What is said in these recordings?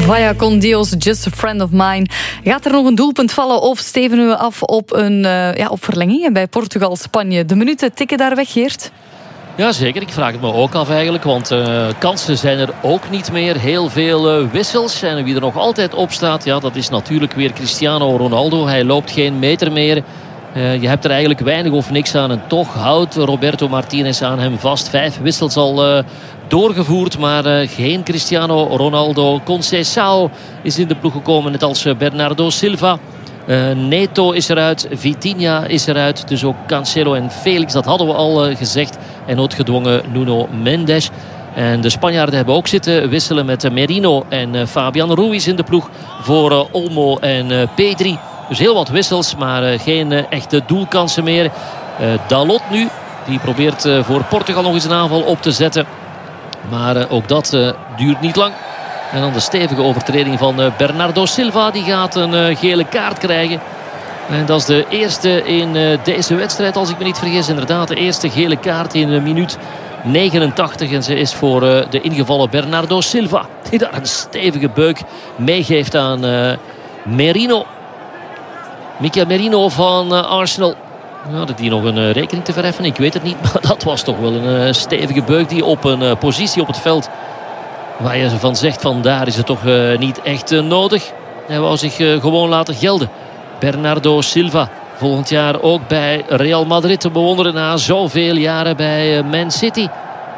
Vaya con Dios, just a friend of mine. Gaat er nog een doelpunt vallen of stevenen we af op op verlengingen bij Portugal-Spanje? De minuten tikken daar weg, Geert? Ja, zeker. Ik vraag het me ook af eigenlijk. Want kansen zijn er ook niet meer. Heel veel wissels. En wie er nog altijd op staat, ja, dat is natuurlijk weer Cristiano Ronaldo. Hij loopt geen meter meer. Je hebt er eigenlijk weinig of niks aan. En toch houdt Roberto Martinez aan hem vast. 5 wissels al doorgevoerd. Maar geen Cristiano Ronaldo. Conceição is in de ploeg gekomen. Net als Bernardo Silva. Neto is eruit. Vitinha is eruit. Dus ook Cancelo en Felix. Dat hadden we al gezegd. En noodgedwongen Nuno Mendes. En de Spanjaarden hebben ook zitten wisselen met Merino en Fabian Ruiz in de ploeg. Voor Olmo en Pedri. Dus heel wat wissels, maar geen echte doelkansen meer. Dalot nu. Die probeert voor Portugal nog eens een aanval op te zetten. Maar ook dat duurt niet lang. En dan de stevige overtreding van Bernardo Silva. Die gaat een gele kaart krijgen. En dat is de eerste in deze wedstrijd, als ik me niet vergis. Inderdaad, de eerste gele kaart in minuut 89. En ze is voor de ingevallen Bernardo Silva. Die daar een stevige beuk meegeeft aan Merino. Mikel Merino van Arsenal. Hadden die nog een rekening te verheffen? Ik weet het niet. Maar dat was toch wel een stevige beuk die op een positie op het veld waar je van zegt van daar is het toch niet echt nodig. Hij wou zich gewoon laten gelden. Bernardo Silva. Volgend jaar ook bij Real Madrid te bewonderen na zoveel jaren bij Man City.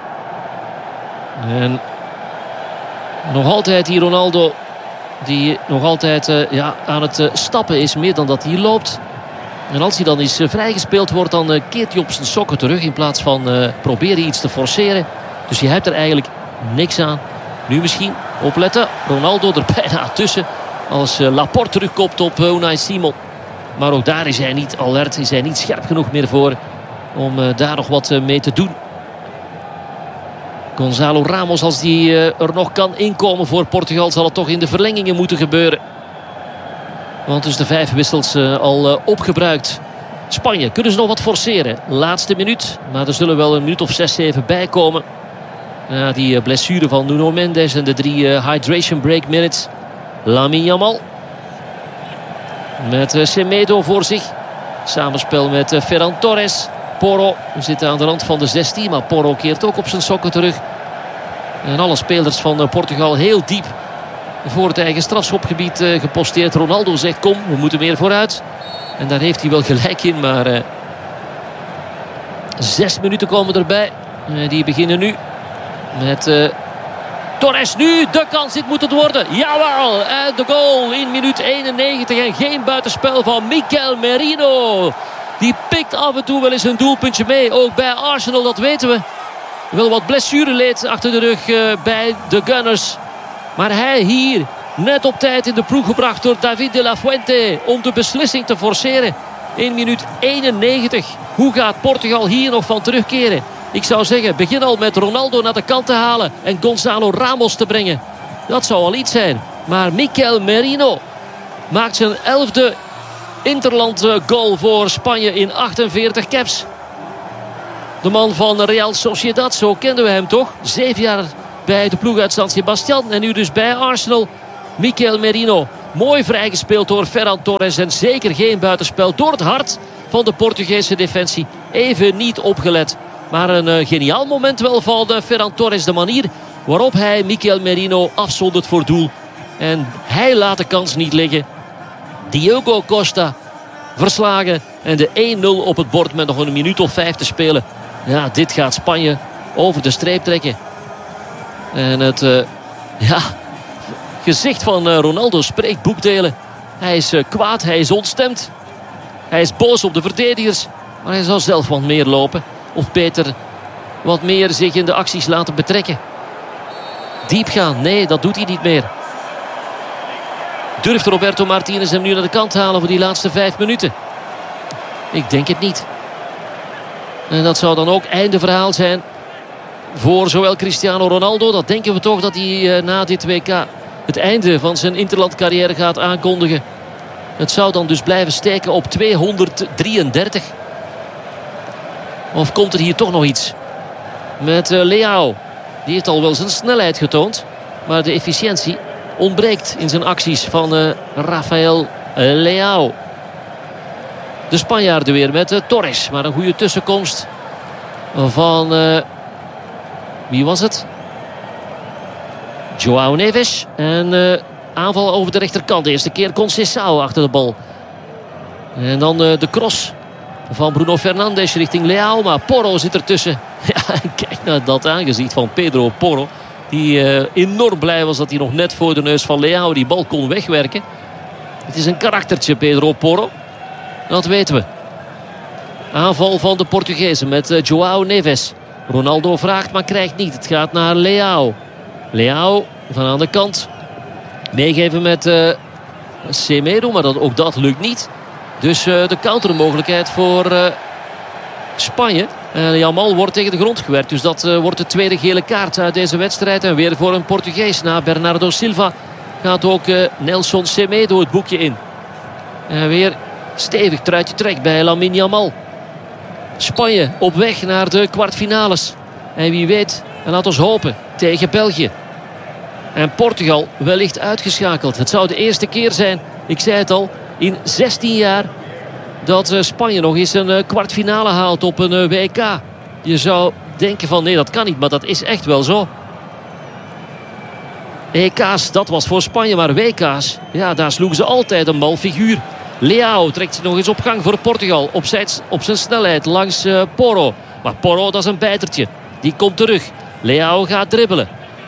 En nog altijd die Ronaldo die nog altijd aan het stappen is, meer dan dat hij loopt. En als hij dan eens vrijgespeeld wordt, dan keert hij op zijn sokken terug in plaats van proberen iets te forceren. Dus je hebt er eigenlijk niks aan. Nu misschien opletten. Ronaldo er bijna tussen als Laporte terugkomt op Unai Simon. Maar ook daar is hij niet alert, is hij niet scherp genoeg meer voor om daar nog wat mee te doen. Gonzalo Ramos, als die er nog kan inkomen voor Portugal, zal het toch in de verlengingen moeten gebeuren. Want dus de 5 wissels al opgebruikt. Spanje, kunnen ze nog wat forceren? Laatste minuut, maar er zullen wel een minuut of 6, 7 bij komen. Die blessure van Nuno Mendes en de 3 hydration break minutes. Lamine Yamal. Met Semedo voor zich. Samenspel met Ferran Torres. Porro zit aan de rand van de 16. Maar Porro keert ook op zijn sokken terug. En alle spelers van Portugal heel diep voor het eigen strafschopgebied geposteerd. Ronaldo zegt kom, we moeten meer vooruit. En daar heeft hij wel gelijk in. Maar 6 minuten komen erbij. Die beginnen nu. Met Torres nu. De kans, dit moet het worden. Jawel. En de goal in minuut 91. En geen buitenspel van Mikel Merino. Die pikt af en toe wel eens een doelpuntje mee. Ook bij Arsenal, dat weten we. Wel wat blessureleed achter de rug bij de Gunners. Maar hij hier net op tijd in de ploeg gebracht door David de la Fuente. Om de beslissing te forceren in minuut 91. Hoe gaat Portugal hier nog van terugkeren? Ik zou zeggen, begin al met Ronaldo naar de kant te halen. En Gonzalo Ramos te brengen. Dat zou al iets zijn. Maar Mikel Merino maakt zijn 11e Interland goal voor Spanje in 48 caps. De man van Real Sociedad, zo kenden we hem toch. 7 jaar bij de ploeg uit San Sebastian. En nu dus bij Arsenal. Mikel Merino. Mooi vrijgespeeld door Ferran Torres. En zeker geen buitenspel door het hart van de Portugese defensie. Even niet opgelet. Maar een geniaal moment wel van Ferran Torres. De manier waarop hij Mikel Merino afzondert voor doel. En hij laat de kans niet liggen. Diogo Costa verslagen. En de 1-0 op het bord met nog een minuut of 5 te spelen. Ja, dit gaat Spanje over de streep trekken. En het gezicht van Ronaldo spreekt boekdelen. Hij is kwaad, hij is ontstemd. Hij is boos op de verdedigers. Maar hij zal zelf wat meer lopen. Of beter wat meer zich in de acties laten betrekken. Diep gaan, nee, dat doet hij niet meer. Durft Roberto Martinez hem nu naar de kant halen voor die laatste 5 minuten? Ik denk het niet. En dat zou dan ook einde verhaal zijn voor zowel Cristiano Ronaldo. Dat denken we toch dat hij na dit WK het einde van zijn interlandcarrière gaat aankondigen. Het zou dan dus blijven steken op 233. Of komt er hier toch nog iets? Met Leao. Die heeft al wel zijn snelheid getoond. Maar de efficiëntie ontbreekt in zijn acties van Rafael Leao. De Spanjaarden weer met Torres. Maar een goede tussenkomst van... wie was het? João Neves. En aanval over de rechterkant. De eerste keer Conceição achter de bal. En dan de cross van Bruno Fernandes richting Leao. Maar Porro zit ertussen. Ja, kijk naar dat aangezicht van Pedro Porro. Die enorm blij was dat hij nog net voor de neus van Leao die bal kon wegwerken. Het is een karaktertje, Pedro Porro. Dat weten we. Aanval van de Portugezen met João Neves. Ronaldo vraagt, maar krijgt niet. Het gaat naar Leao. Leao van aan de kant. Meegeven met Semedo, maar ook dat lukt niet. Dus de countermogelijkheid voor Spanje. Yamal wordt tegen de grond gewerkt. Dus dat wordt de tweede gele kaart uit deze wedstrijd. En weer voor een Portugees. Na Bernardo Silva gaat ook Nelson Semedo het boekje in. En weer stevig truitje trek bij Lamine Yamal. Spanje op weg naar de kwartfinales. En wie weet, en laat ons hopen, tegen België. En Portugal wellicht uitgeschakeld. Het zou de eerste keer zijn, ik zei het al, in 16 jaar... dat Spanje nog eens een kwartfinale haalt op een WK. Je zou denken van nee, dat kan niet, maar dat is echt wel zo. EK's, dat was voor Spanje, maar WK's, ja, daar sloegen ze altijd een mal figuur. Leao trekt zich nog eens op gang voor Portugal. Op zijn snelheid langs Porro. Maar Porro, dat is een bijtertje. Die komt terug. Leao gaat dribbelen.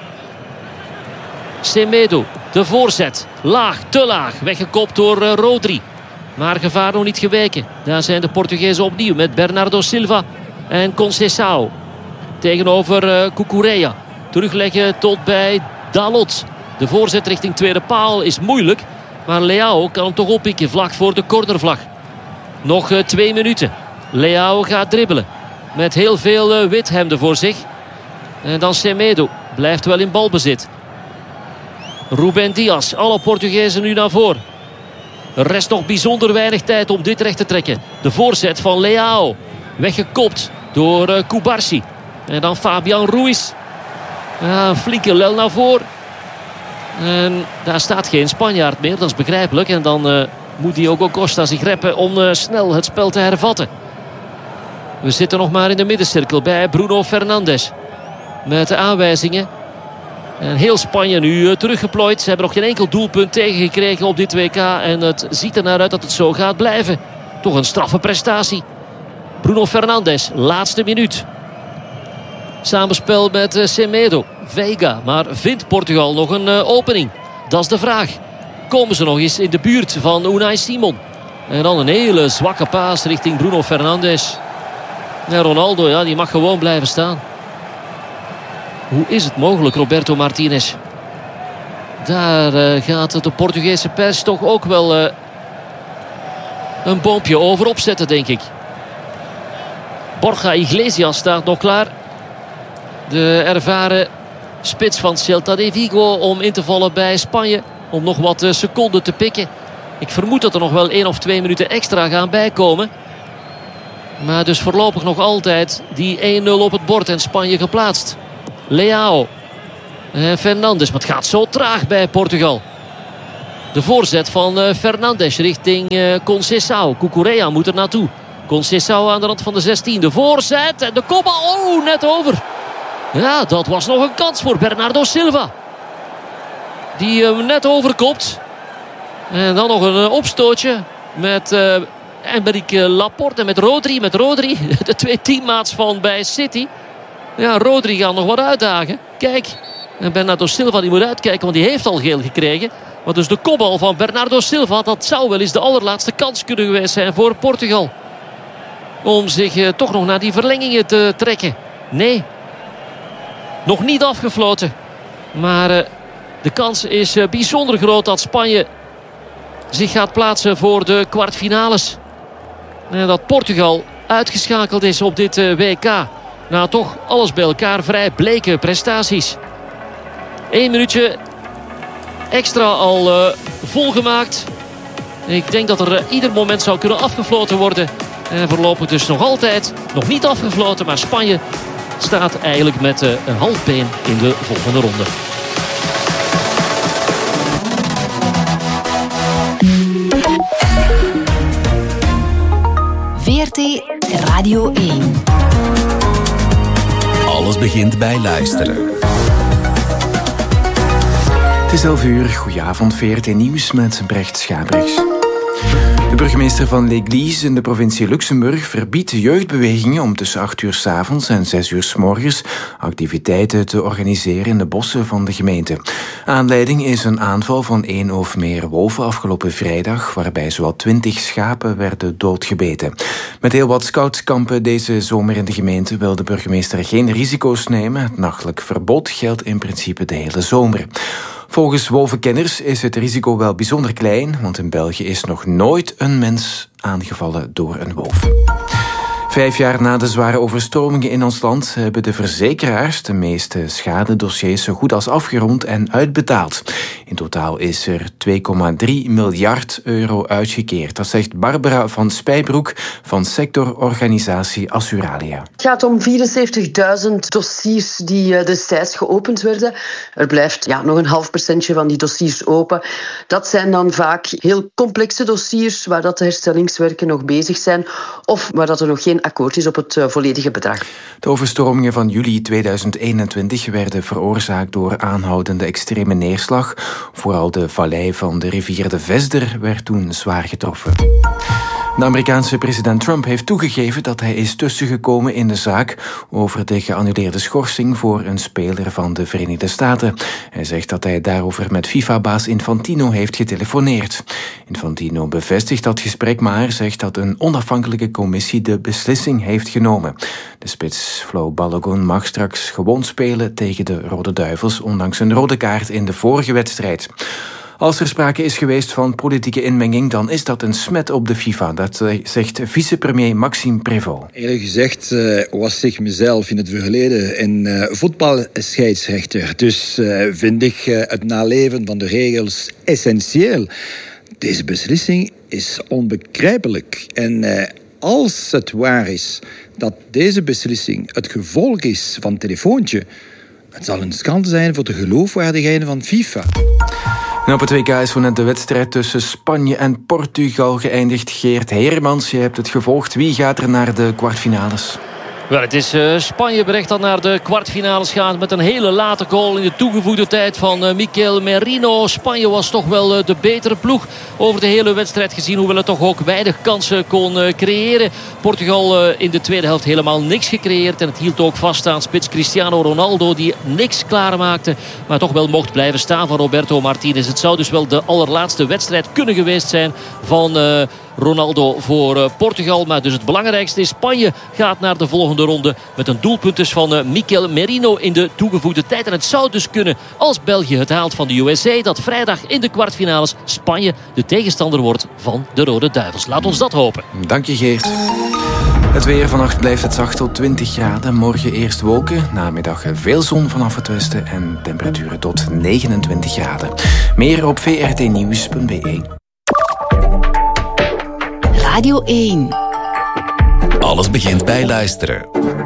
Semedo, de voorzet. Laag, te laag. Weggekopt door Rodri. Maar gevaar nog niet geweken. Daar zijn de Portugezen opnieuw met Bernardo Silva en Conceição. Tegenover Cucurella. Terugleggen tot bij Dalot. De voorzet richting tweede paal is moeilijk. Maar Leao kan hem toch oppikken vlak voor de cornervlag. Nog 2 minuten. Leao gaat dribbelen. Met heel veel withemden voor zich. En dan Semedo. Blijft wel in balbezit. Ruben Dias. Alle Portugezen nu naar voren. Er rest nog bijzonder weinig tijd om dit recht te trekken. De voorzet van Leao. Weggekopt door Cubarsi. En dan Fabian Ruiz. Ja, een flinke lel naar voren. En daar staat geen Spanjaard meer. Dat is begrijpelijk. En dan moet Diogo Costa zich reppen om snel het spel te hervatten. We zitten nog maar in de middencirkel bij Bruno Fernandes. Met de aanwijzingen. En heel Spanje nu teruggeplooid. Ze hebben nog geen enkel doelpunt tegengekregen op dit WK. En het ziet er naar uit dat het zo gaat blijven. Toch een straffe prestatie. Bruno Fernandes, laatste minuut. Samenspel met Semedo. Veiga, maar vindt Portugal nog een opening? Dat is de vraag. Komen ze nog eens in de buurt van Unai Simon? En dan een hele zwakke paas richting Bruno Fernandes. En Ronaldo, ja, die mag gewoon blijven staan. Hoe is het mogelijk, Roberto Martinez? Daar gaat de Portugese pers toch ook wel een boompje over opzetten, denk ik. Borja Iglesias staat nog klaar. De ervaren spits van Celta de Vigo om in te vallen bij Spanje. Om nog wat seconden te pikken. Ik vermoed dat er nog wel 1 of 2 minuten extra gaan bijkomen. Maar dus voorlopig nog altijd die 1-0 op het bord en Spanje geplaatst. Leao. Fernandes. Maar het gaat zo traag bij Portugal. De voorzet van Fernandes richting Conceição. Cucurella moet er naartoe. Conceição aan de rand van de 16. De voorzet en de kopbal. Oh, net over. Ja, dat was nog een kans voor Bernardo Silva. Die hem net overkopt. En dan nog een opstootje met Aymeric Laporte en met Rodri. De 2 teammaats van bij City. Ja, Rodri gaat nog wat uitdagen. Kijk, en Bernardo Silva die moet uitkijken, want die heeft al geel gekregen. Maar dus de kopbal van Bernardo Silva, dat zou wel eens de allerlaatste kans kunnen geweest zijn voor Portugal. Om zich toch nog naar die verlengingen te trekken. Nee, nog niet afgefloten. Maar de kans is bijzonder groot dat Spanje zich gaat plaatsen voor de kwartfinales. En dat Portugal uitgeschakeld is op dit WK. Nou, toch alles bij elkaar vrij bleke prestaties. 1 minuutje extra al volgemaakt. Ik denk dat er ieder moment zou kunnen afgefloten worden. En voorlopig dus nog altijd nog niet afgefloten. Maar Spanje staat eigenlijk met een half been in de volgende ronde. Radio 1. Alles begint bij luisteren. Het is 11 uur. Goedenavond, VRT Nieuws met Brecht Schabrichs. De burgemeester van L'Église in de provincie Luxemburg verbiedt jeugdbewegingen om tussen 8 uur 's avonds en 6 uur 's morgens activiteiten te organiseren in de bossen van de gemeente. Aanleiding is een aanval van 1 of meer wolven afgelopen vrijdag, waarbij zowat 20 schapen werden doodgebeten. Met heel wat scoutskampen deze zomer in de gemeente wil de burgemeester geen risico's nemen. Het nachtelijk verbod geldt in principe de hele zomer. Volgens wolvenkenners is het risico wel bijzonder klein, want in België is nog nooit een mens aangevallen door een wolf. 5 jaar na de zware overstromingen in ons land hebben de verzekeraars de meeste schadedossiers zo goed als afgerond en uitbetaald. In totaal is er 2,3 miljard euro uitgekeerd. Dat zegt Barbara van Spijbroek van sectororganisatie Assuralia. Het gaat om 74.000 dossiers die destijds geopend werden. Er blijft nog een % van die dossiers open. Dat zijn dan vaak heel complexe dossiers waar dat de herstellingswerken nog bezig zijn of waar dat er nog geen akkoord is op het volledige bedrag. De overstromingen van juli 2021 werden veroorzaakt door aanhoudende extreme neerslag. Vooral de vallei van de rivier de Vesder werd toen zwaar getroffen. De Amerikaanse president Trump heeft toegegeven dat hij is tussengekomen in de zaak over de geannuleerde schorsing voor een speler van de Verenigde Staten. Hij zegt dat hij daarover met FIFA-baas Infantino heeft getelefoneerd. Infantino bevestigt dat gesprek, maar zegt dat een onafhankelijke commissie de beslissing heeft genomen. De spits Flo Balogun mag straks gewoon spelen tegen de Rode Duivels, ondanks een rode kaart in de vorige wedstrijd. Als er sprake is geweest van politieke inmenging, dan is dat een smet op de FIFA. Dat zegt vicepremier Maxime Prévost. Eerlijk gezegd was ik mezelf in het verleden een voetbalscheidsrechter. Dus vind ik het naleven van de regels essentieel. Deze beslissing is onbegrijpelijk. En als het waar is dat deze beslissing het gevolg is van een telefoontje, het zal een schande zijn voor de geloofwaardigheid van FIFA. En op het WK is zo net de wedstrijd tussen Spanje en Portugal geëindigd. Geert Heermans, je hebt het gevolgd. Wie gaat er naar de kwartfinales? Wel, het is Spanje berecht dat naar de kwartfinales gaat met een hele late goal in de toegevoegde tijd van Mikel Merino. Spanje was toch wel de betere ploeg over de hele wedstrijd gezien, hoewel het toch ook weinig kansen kon creëren. Portugal in de tweede helft helemaal niks gecreëerd en het hield ook vast aan spits Cristiano Ronaldo die niks klaarmaakte, maar toch wel mocht blijven staan van Roberto Martinez. Het zou dus wel de allerlaatste wedstrijd kunnen geweest zijn van Ronaldo voor Portugal. Maar dus het belangrijkste is, Spanje gaat naar de volgende ronde met een doelpunt dus van Mikel Merino in de toegevoegde tijd. En het zou dus kunnen, als België het haalt van de USA, dat vrijdag in de kwartfinales Spanje de tegenstander wordt van de Rode Duivels. Laat ons dat hopen. Dank je, Geert. Het weer: vannacht blijft het zacht tot 20 graden. Morgen eerst wolken, namiddag veel zon vanaf het westen en temperaturen tot 29 graden. Meer op vrtnieuws.be. Radio 1. Alles begint bij luisteren.